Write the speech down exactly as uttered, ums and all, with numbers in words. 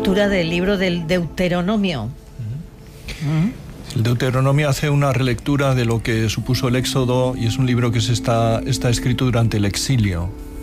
lectura del libro del Deuteronomio. Uh-huh. El Deuteronomio hace una relectura de lo que supuso el Éxodo y es un libro que se está, está escrito durante el exilio.